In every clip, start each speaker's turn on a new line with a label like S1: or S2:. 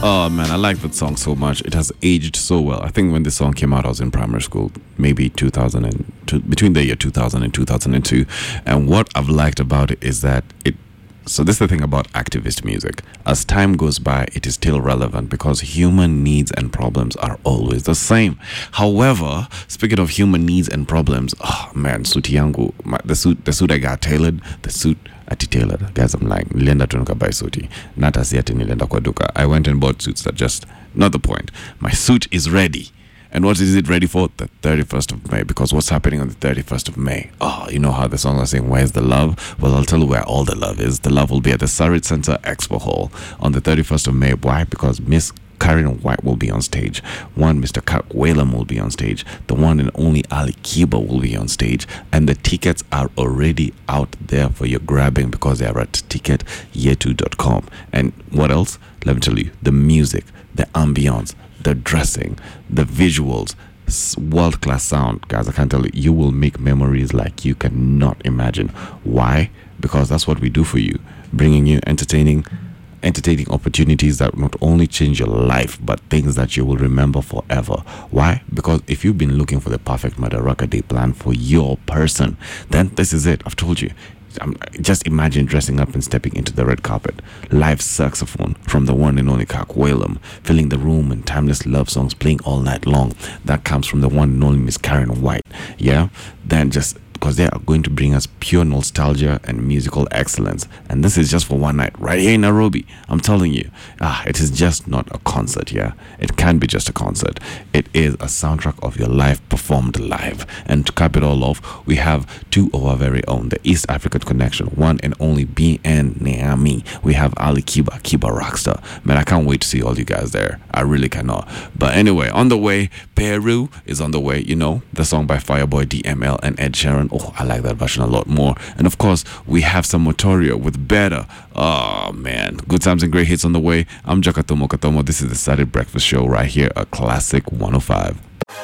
S1: Oh man, I like that song so much. It has aged so well. I think when this song came out, I was in primary school, maybe 2002, between the year 2000 and 2002. And what I've liked about it is that so this is the thing about activist music. As time goes by, it is still relevant because human needs and problems are always the same. However, speaking of human needs and problems, oh man, suti yangu, the suit I got tailored, the suit ati tailored. Guys, I'm like, nilienda tu nikabuy suti. Not as yet nilienda kwa duka. I went and bought suits that just, not the point. My suit is ready. And what is it ready for? The 31st of May. Because what's happening on the 31st of May? Oh, you know how the song is saying, where's the love? Well, I'll tell you where all the love is. The love will be at the Sarit Center Expo Hall on the 31st of May. Why? Because Miss Karen White will be on stage. Mr. Kirk Whalum will be on stage. The one and only Ali Kiba will be on stage. And the tickets are already out there for your grabbing because they are at ticketyetu.com. And what else? Let me tell you, the music, the ambience, the dressing, the visuals, world-class sound. Guys, I can tell you, you will make memories like you cannot imagine. Why? Because that's what we do for you, bringing you entertaining opportunities that not only change your life, but things that you will remember forever. Why? Because if you've been looking for the perfect Madaraka Day plan for your person, then this is it. I've told you. Just imagine dressing up and stepping into the red carpet. Live saxophone from the one and only Kirk Whalum, filling the room and timeless love songs playing all night long. That comes from the one and only Miss Karen White. Yeah? Then just because they are going to bring us pure nostalgia and musical excellence. And this is just for one night, right here in Nairobi. I'm telling you, it is just not a concert, yeah? It can be just a concert. It is a soundtrack of your life performed live. And to cap it all off, we have two of our very own, the East African Connection, one and only BN Neami. We have Ali Kiba Rockstar. Man, I can't wait to see all you guys there. I really cannot. But anyway, on the way, Peru is on the way. You know, the song by Fireboy DML and Ed Sheeran. Oh, I like that version a lot more. And of course, we have some Motorio with Better. Oh man, good times and great hits on the way. I'm Jakatomo Katomo. This is the Saturday Breakfast Show right here at Classic 105.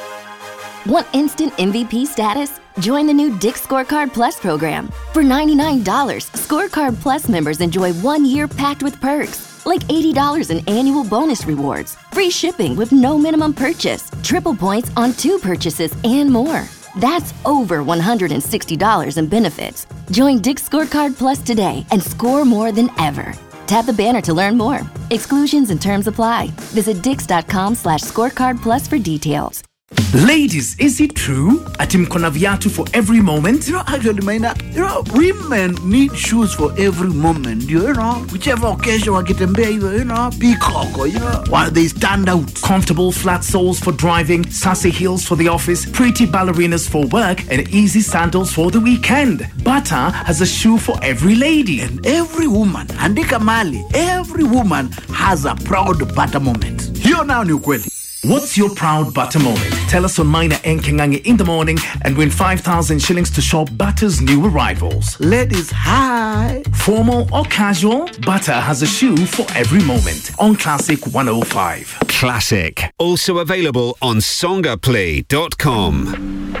S2: Want instant MVP status? Join the new Dick's Scorecard Plus program. For $99, Scorecard Plus members enjoy 1 year packed with perks, like $80 in annual bonus rewards, free shipping with no minimum purchase, triple points on 2 purchases, and more. That's over $160 in benefits. Join Dick's Scorecard Plus today and score more than ever. Tap the banner to learn more. Exclusions and terms apply. Visit dix.com/scorecard plus for details.
S3: Ladies, is it true? Atim kona viatu for every moment?
S4: Actually, Maina, women need shoes for every moment. Whichever occasion wakitembea, peacock, while they stand out.
S3: Comfortable flat soles for driving, sassy heels for the office, pretty ballerinas for work, and easy sandals for the weekend. Bata has a shoe for every lady.
S4: And every woman, andika mali, every woman has a proud Bata moment. Here now, ni ukweli.
S3: What's your proud Bata moment? Tell us on Maina and Kengangi in the morning and win 5,000 shillings to shop Bata's new arrivals.
S4: Ladies, hi.
S3: Formal or casual, Bata has a shoe for every moment on Classic 105.
S5: Classic. Also available on songaplay.com.